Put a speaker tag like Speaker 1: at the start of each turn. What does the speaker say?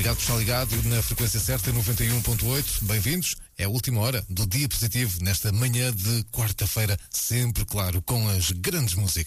Speaker 1: ligado, está ligado na frequência certa, 91.8. Bem-vindos. É a última hora do Dia Positivo, nesta manhã de quarta-feira, sempre, claro, com as grandes músicas.